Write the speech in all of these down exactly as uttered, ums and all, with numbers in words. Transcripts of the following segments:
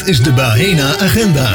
is de Bahena Agenda.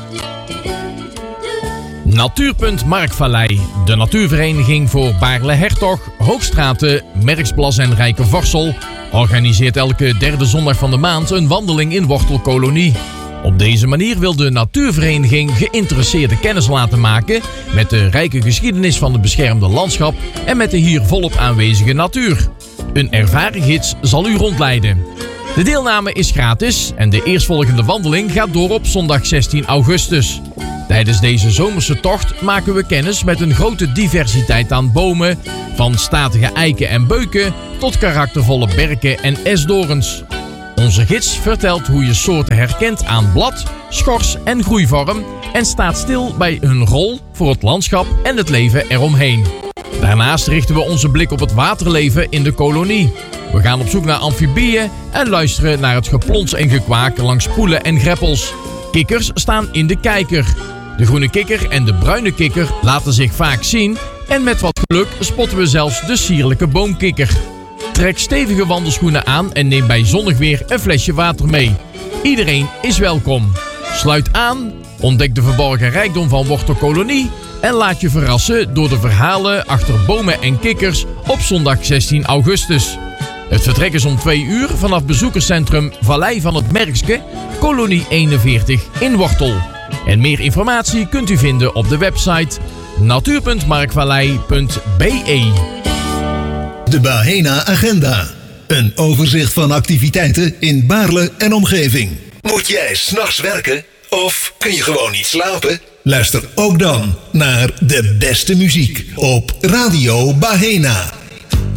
Natuurpunt Markvallei, de natuurvereniging voor Baarle-Hertog, Hoogstraten, Merksblas en Rijkevorsel, organiseert elke derde zondag van de maand een wandeling in wortelkolonie. Op deze manier wil de natuurvereniging geïnteresseerde kennis laten maken met de rijke geschiedenis van het beschermde landschap en met de hier volop aanwezige natuur. Een ervaren gids zal u rondleiden. De deelname is gratis en de eerstvolgende wandeling gaat door op zondag zestien augustus. Tijdens deze zomerse tocht maken we kennis met een grote diversiteit aan bomen, van statige eiken en beuken tot karaktervolle berken en esdorens. Onze gids vertelt hoe je soorten herkent aan blad, schors en groeivorm en staat stil bij hun rol voor het landschap en het leven eromheen. Daarnaast richten we onze blik op het waterleven in de kolonie. We gaan op zoek naar amfibieën en luisteren naar het geplons en gekwaak langs poelen en greppels. Kikkers staan in de kijker. De groene kikker en de bruine kikker laten zich vaak zien en met wat geluk spotten we zelfs de sierlijke boomkikker. Trek stevige wandelschoenen aan en neem bij zonnig weer een flesje water mee. Iedereen is welkom. Sluit aan, ontdek de verborgen rijkdom van wortelkolonie en laat je verrassen door de verhalen achter bomen en kikkers op zondag zestien augustus. Het vertrek is om twee uur vanaf bezoekerscentrum Vallei van het Merkske, kolonie eenenveertig in Wortel. En meer informatie kunt u vinden op de website natuur punt markvallei punt b e. De Bahena Agenda. Een overzicht van activiteiten in Baarle en omgeving. Moet jij 's nachts werken of kun je gewoon niet slapen? Luister ook dan naar de beste muziek op Radio Bahena.